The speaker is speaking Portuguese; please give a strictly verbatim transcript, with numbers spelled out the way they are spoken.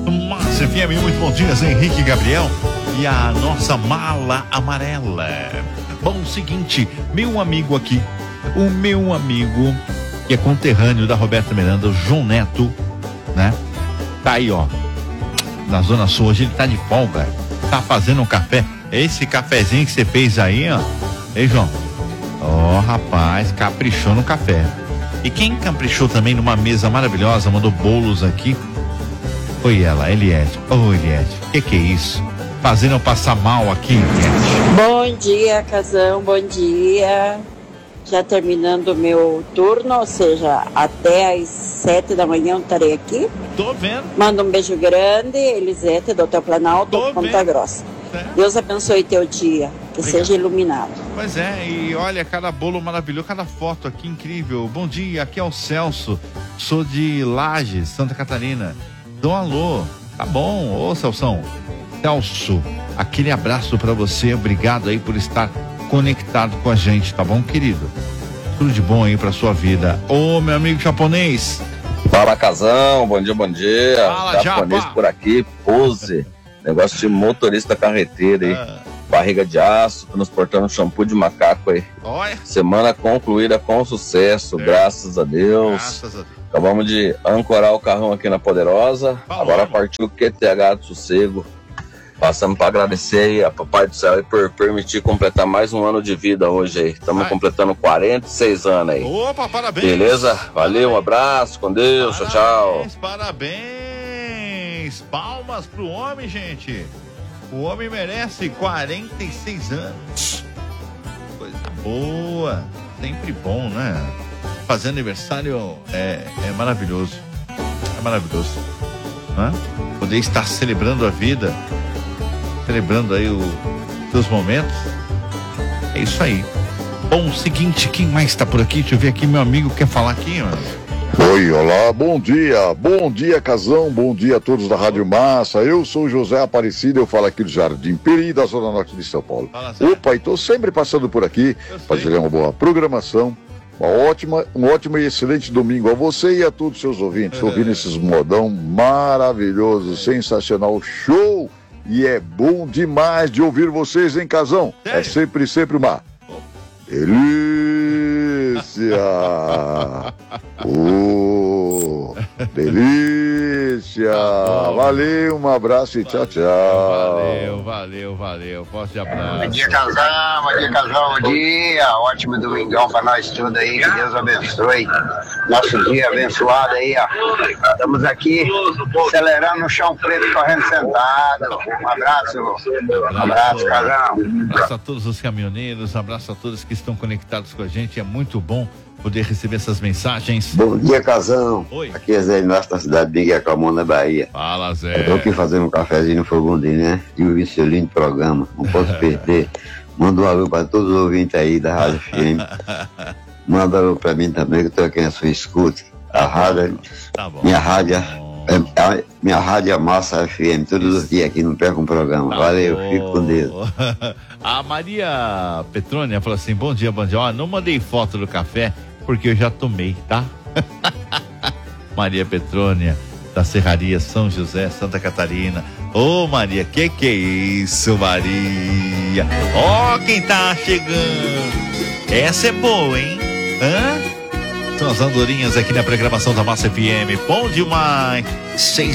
Massa F M, muito bom dia, Zé Henrique e Gabriel. E a nossa mala amarela. Bom, o seguinte, meu amigo aqui, o meu amigo, que é conterrâneo da Roberta Miranda, o João Neto, né? Tá aí, ó, na Zona Sul, hoje ele tá de folga, tá fazendo um café. Esse cafezinho que você fez aí, ó. Ei, João. Ó, oh, rapaz, caprichou no café. E quem caprichou também numa mesa maravilhosa, mandou bolos aqui, foi ela, Eliette. Ô, oh, Eliette, o que que é isso? Fazendo eu passar mal aqui, Eliette. Bom dia, Casão, bom dia. Já terminando o meu turno, ou seja, até às sete da manhã eu estarei aqui. Tô vendo. Manda um beijo grande, Elisete, do Hotel Planalto, Tô Ponta vendo. Grossa. É. Deus abençoe teu dia, que Obrigado. seja iluminado. Pois é, e olha, cada bolo maravilhoso, cada foto aqui incrível. Bom dia, aqui é o Celso, sou de Lages, Santa Catarina. Dou um alô, tá bom, ô Celção. Celso, aquele abraço pra você, obrigado aí por estar conectado com a gente, tá bom, querido? Tudo de bom aí pra sua vida. Ô, meu amigo japonês. Fala, Casão, bom dia, bom dia. Fala, japonês Japa. por aqui, pose. Negócio de motorista carreteiro aí. Ah. Barriga de aço, transportando shampoo de macaco aí. Olha. Semana concluída com sucesso, É. graças a Deus. Graças a Deus. Acabamos de ancorar o carrão aqui na Poderosa. Falou, Agora mano. partiu o Q T H do Sossego. Passamos para agradecer aí a Papai do Céu aí por permitir completar mais um ano de vida hoje aí. Estamos Ai. completando quarenta e seis anos aí. Opa, parabéns. Beleza? Valeu, um abraço, com Deus, tchau, tchau. Parabéns, parabéns. Palmas pro homem, gente. O homem merece quarenta e seis anos. Coisa boa. Sempre bom, né? Fazer aniversário é, é maravilhoso. É maravilhoso. Hã? Poder estar celebrando a vida, celebrando aí os seus momentos. É isso aí. Bom, o seguinte, quem mais está por aqui? Deixa eu ver aqui, meu amigo quer falar aqui, mano. Oi, olá, bom dia, bom dia, Casão, bom dia a todos da Rádio Massa. Eu sou José Aparecido, eu falo aqui do Jardim Peri, da Zona Norte de São Paulo. Fala, Zé. Opa, e tô sempre passando por aqui Eu sei. para fazer uma boa programação, uma ótima, um ótimo e excelente domingo a você e a todos os seus ouvintes, É. ouvindo esses modão maravilhoso, sensacional, show! E é bom demais de ouvir vocês, hein, Casão? Sério? É sempre, sempre uma delícia! Oh, delícia! bom. Valeu, um abraço e tchau, tchau. Valeu, valeu, valeu. Forte abraço. Bom dia, Casão. Bom dia, Casão. Bom dia. Ótimo domingão pra nós tudo aí. Que Deus abençoe. Nosso dia abençoado aí, ó. Estamos aqui acelerando no chão preto, correndo sentado. Um abraço. Um abraço, Casão. Um abraço a todos os caminhoneiros, um abraço a todos que estão conectados com a gente. É muito bom poder receber essas mensagens. Bom dia, Casão. Oi. Aqui é Zé Inácio da cidade de Miguel Camon, na Bahia. Fala, Zé. Eu tô aqui fazendo um cafezinho no fogão dele, né? E o seu lindo programa, não posso perder. Manda um alô para todos os ouvintes aí da Rádio F M. Manda um alô para mim também, que eu tô aqui na sua escuta. A rádio, Tá bom. minha rádio, Bom. é, a, minha rádio é Massa F M, todos os dias aqui, não perca um programa. Tá Valeu, bom. fico com Deus. A Maria Petrônia falou assim: bom dia, bom dia. Ó, não mandei foto do café porque eu já tomei, tá? Maria Petrônia, da Serraria São José, Santa Catarina. Ô, Maria, que que é isso, Maria? Ó, quem tá chegando. Essa é boa, hein? Hã? São as andorinhas aqui na programação da Massa F M. Bom demais. Seis